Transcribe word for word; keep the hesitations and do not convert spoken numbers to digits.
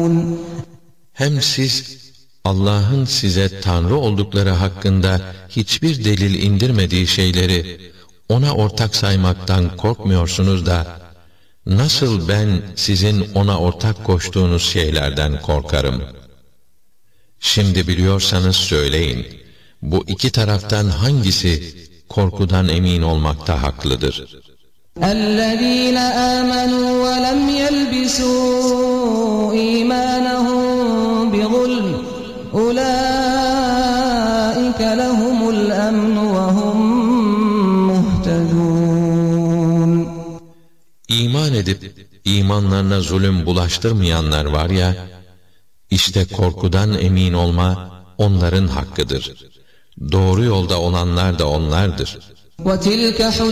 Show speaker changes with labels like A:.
A: يعلمون.
B: Hem siz Allah'ın size Tanrı oldukları hakkında hiçbir delil indirmediği şeyleri ona ortak saymaktan korkmuyorsunuz da, nasıl ben sizin ona ortak koştuğunuz şeylerden korkarım? Şimdi biliyorsanız söyleyin, bu iki taraftan hangisi korkudan emin olmakta haklıdır?
A: اَلَّذ۪ينَ آمَنُوا وَلَمْ يَلْبِسُوا اِيمَانَهُمْ بِظُلْمٍ اُولَٰئِكَ لَهُمُ الْأَمْنُ وَهُمْ مُهْتَدُونَ.
B: İman edip imanlarına zulüm bulaştırmayanlar var ya, işte korkudan emin olma onların hakkıdır. Doğru yolda olanlar da onlardır.
A: وَتِلْكَ